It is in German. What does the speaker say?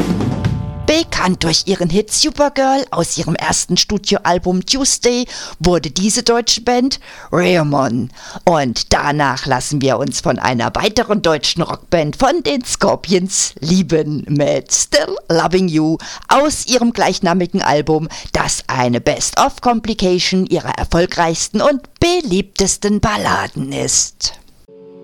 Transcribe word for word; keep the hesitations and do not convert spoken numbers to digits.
Bekannt durch ihren Hit Supergirl aus ihrem ersten Studioalbum Tuesday wurde diese deutsche Band Raymond. Und danach lassen wir uns von einer weiteren deutschen Rockband von den Scorpions lieben mit Still Loving You aus ihrem gleichnamigen Album, das eine Best-of-Complication ihrer erfolgreichsten und beliebtesten Balladen ist.